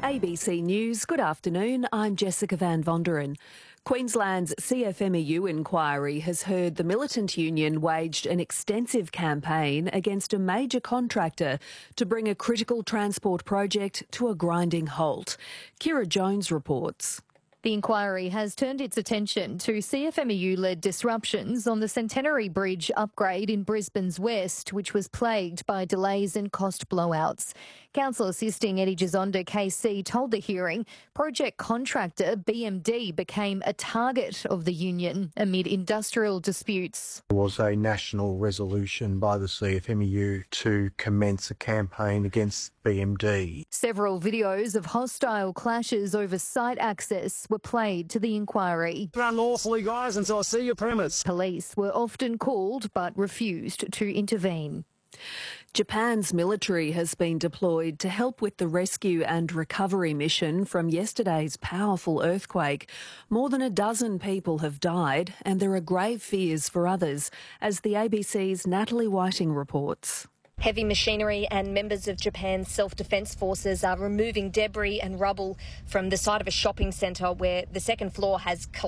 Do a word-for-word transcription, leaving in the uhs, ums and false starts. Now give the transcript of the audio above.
A B C News, good afternoon. I'm Jessica Van Vonderen. Queensland's C F M E U inquiry has heard the militant union waged an extensive campaign against a major contractor to bring a critical transport project to a grinding halt. Kira Jones reports. The inquiry has turned its attention to C F M E U-led disruptions on the Centenary Bridge upgrade in Brisbane's west, which was plagued by delays and cost blowouts. Council assisting Eddie Gisonda K C told the hearing project contractor B M D became a target of the union amid industrial disputes. There was a national resolution by the C F M E U to commence a campaign against B M D. Several videos of hostile clashes over site access were played to the inquiry. Run lawfully, guys, until I see your permits. Police were often called but refused to intervene. Japan's military has been deployed to help with the rescue and recovery mission from yesterday's powerful earthquake. More than a dozen people have died and there are grave fears for others, as the A B C's Natalie Whiting reports. Heavy machinery and members of Japan's self-defence forces are removing debris and rubble from the side of a shopping centre where the second floor has collapsed.